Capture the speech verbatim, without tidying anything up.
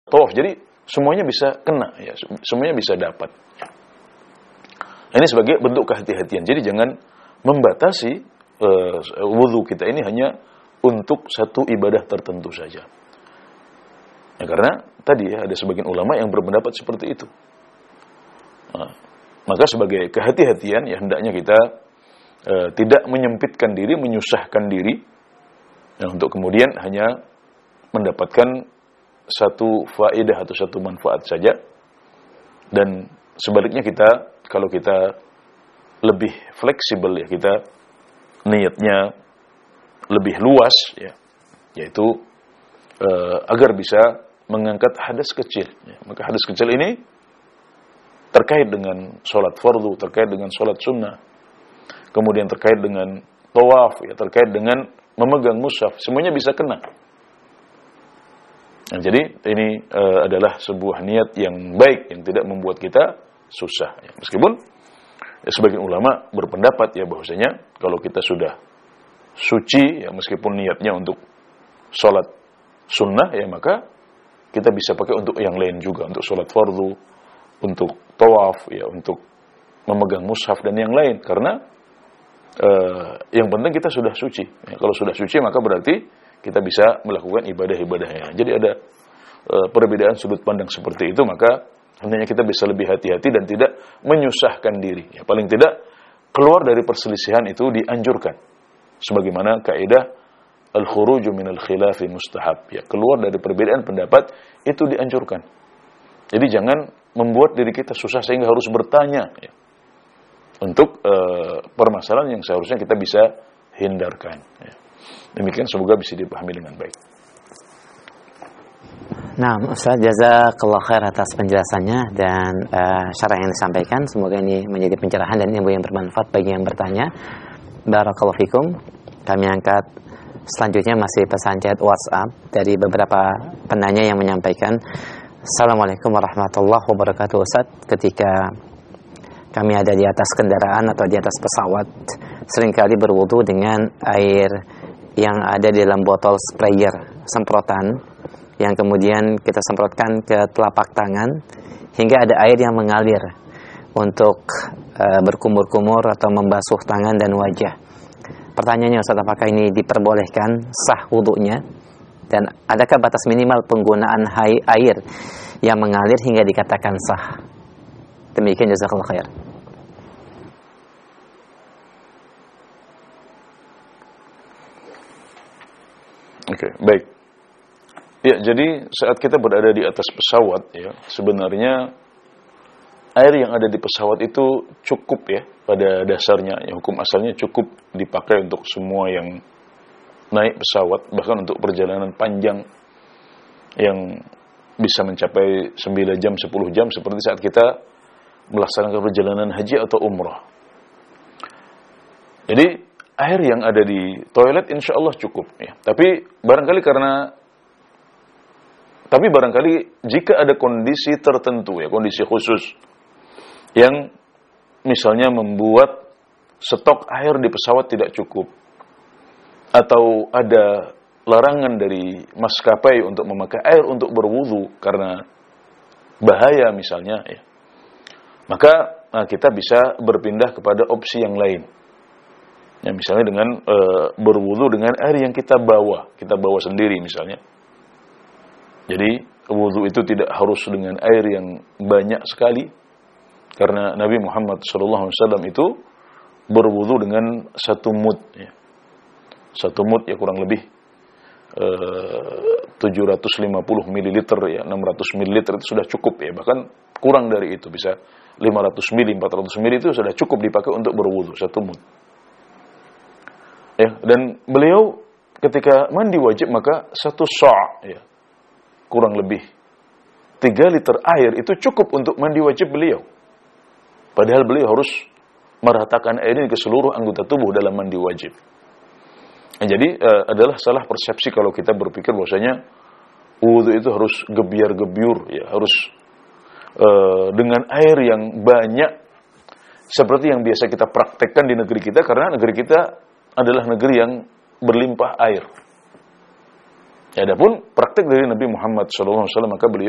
tawaf. Jadi semuanya bisa kena, ya, semuanya bisa dapat. Ini sebagai bentuk kehati-hatian. Jadi jangan membatasi uh, wudu kita ini hanya untuk satu ibadah tertentu saja. Ya, karena tadi ya ada sebagian ulama yang berpendapat seperti itu. Nah, maka sebagai kehati-hatian ya hendaknya kita uh, tidak menyempitkan diri, menyusahkan diri, ya, untuk kemudian hanya mendapatkan satu faedah atau satu manfaat saja. Dan sebaliknya kita, kalau kita lebih fleksibel ya, kita niatnya lebih luas ya, yaitu uh, agar bisa mengangkat hadas kecil ya. Maka hadas kecil ini terkait dengan sholat fardu, terkait dengan sholat sunnah, kemudian terkait dengan tawaf ya, terkait dengan memegang mushaf, semuanya bisa kena. Nah, jadi ini uh, adalah sebuah niat yang baik yang tidak membuat kita susah. Ya. Meskipun ya, sebagian ulama berpendapat ya bahwasanya kalau kita sudah suci, ya meskipun niatnya untuk sholat sunnah, ya maka kita bisa pakai untuk yang lain juga, untuk sholat fardu, untuk tawaf, ya untuk memegang mushaf dan yang lain. Karena uh, yang penting kita sudah suci. Ya, kalau sudah suci maka berarti kita bisa melakukan ibadah-ibadahnya. Jadi ada uh, perbedaan sudut pandang seperti itu, maka hendaknya kita bisa lebih hati-hati dan tidak menyusahkan diri. Ya, paling tidak keluar dari perselisihan itu dianjurkan. Sebagaimana kaidah al-khuruju minal khilafi mustahab. Ya, keluar dari perbedaan pendapat itu dianjurkan. Jadi jangan membuat diri kita susah sehingga harus bertanya ya, untuk uh, permasalahan yang seharusnya kita bisa hindarkan. Ya. Demikian semoga bisa dipahami dengan baik. Nah, Ustaz, jazakallahu khair atas penjelasannya dan uh, syarah yang disampaikan. Semoga ini menjadi pencerahan dan ilmu yang bermanfaat bagi yang bertanya. Barakallahu fikum. Kami angkat selanjutnya masih pesan chat WhatsApp dari beberapa penanya yang menyampaikan, Assalamualaikum warahmatullahi wabarakatuh. Ustaz, ketika kami ada di atas kendaraan atau di atas pesawat, seringkali berwudu dengan air yang ada di dalam botol sprayer, semprotan, yang kemudian kita semprotkan ke telapak tangan hingga ada air yang mengalir untuk uh, berkumur-kumur atau membasuh tangan dan wajah. Pertanyaannya, Ustaz, apakah ini diperbolehkan, sah wudunya, dan adakah batas minimal penggunaan air yang mengalir hingga dikatakan sah? Demikian, jazakallahu khair. Oke, okay, baik. Ya, jadi saat kita berada di atas pesawat ya, sebenarnya air yang ada di pesawat itu cukup ya pada dasarnya. Ya, hukum asalnya cukup dipakai untuk semua yang naik pesawat, bahkan untuk perjalanan panjang yang bisa mencapai sembilan jam, sepuluh jam seperti saat kita melaksanakan perjalanan haji atau umrah. Jadi air yang ada di toilet insya Allah cukup ya. Tapi barangkali karena tapi barangkali jika ada kondisi tertentu ya, kondisi khusus yang misalnya membuat stok air di pesawat tidak cukup, atau ada larangan dari maskapai untuk memakai air untuk berwudu karena bahaya misalnya ya, maka nah, kita bisa berpindah kepada opsi yang lain. Ya, misalnya dengan e, berwudu dengan air yang kita bawa, kita bawa sendiri misalnya. Jadi wudu itu tidak harus dengan air yang banyak sekali, karena Nabi Muhammad shallallahu alaihi wasallam itu berwudu dengan satu mud, ya. Satu mud ya kurang lebih e, tujuh ratus lima puluh mililiter ya, enam ratus mililiter itu sudah cukup ya, bahkan kurang dari itu, bisa lima ratus mililiter, empat ratus mililiter itu sudah cukup dipakai untuk berwudu, satu mud. Ya, dan beliau ketika mandi wajib maka satu sa' ya, kurang lebih tiga liter air itu cukup untuk mandi wajib beliau. Padahal beliau harus meratakan air ini ke seluruh anggota tubuh dalam mandi wajib. Nah, jadi uh, adalah salah persepsi kalau kita berpikir bahwasanya wudu itu harus gebiar-gebiur ya, harus uh, dengan air yang banyak seperti yang biasa kita praktekkan di negeri kita, karena negeri kita adalah negeri yang berlimpah air. Adapun praktek dari Nabi Muhammad shallallahu alaihi wasallam, maka beliau